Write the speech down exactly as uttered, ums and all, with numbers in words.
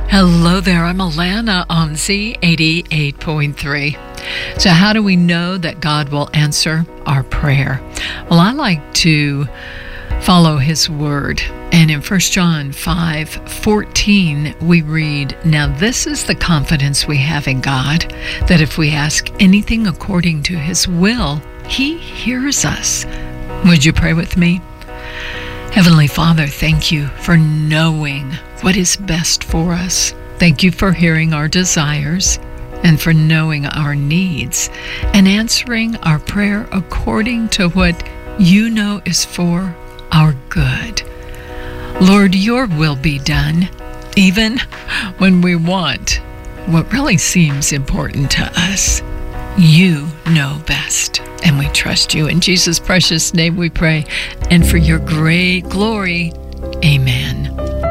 Hello there, I'm Alana on Z eighty-eight point three. So how do we know that God will answer our prayer? Well, I like to follow His Word. And in First John five fourteen, we read, "Now this is the confidence we have in God, that if we ask anything according to His will, He hears us." Would you pray with me? Heavenly Father, thank you for knowing what is best for us. Thank you for hearing our desires and for knowing our needs and answering our prayer according to what you know is for our good. Lord, your will be done, even when we want what really seems important to us. You know best, and we trust you. In Jesus' precious name we pray, and for your great glory, amen.